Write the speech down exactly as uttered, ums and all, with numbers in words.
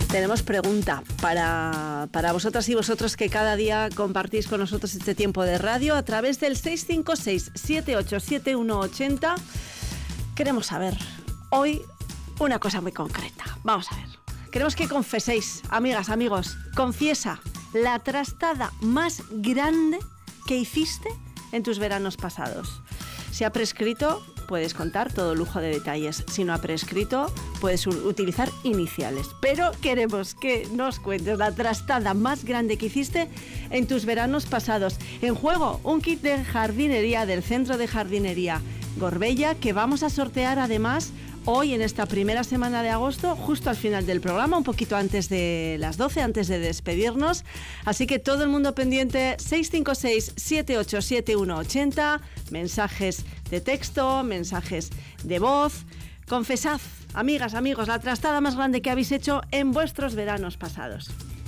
Tenemos pregunta para, para vosotras y vosotros que cada día compartís con nosotros este tiempo de radio a través del seis cinco seis, siete ocho siete, uno ocho cero. Queremos saber hoy una cosa muy concreta. Vamos a ver. Queremos que confeséis, amigas, amigos, confiesa la trastada más grande que hiciste en tus veranos pasados. Si ha prescrito, puedes contar todo lujo de detalles. Si no ha prescrito, puedes utilizar iniciales. Pero queremos que nos cuentes la trastada más grande que hiciste en tus veranos pasados. En juego, un kit de jardinería del Centro de Jardinería Gorbella, que vamos a sortear además hoy en esta primera semana de agosto, justo al final del programa, un poquito antes de las doce, antes de despedirnos. Así que todo el mundo pendiente, seis cinco seis, siete ocho siete, uno ocho cero, mensajes de texto, mensajes de voz. Confesad, amigas, amigos, la trastada más grande que habéis hecho en vuestros veranos pasados.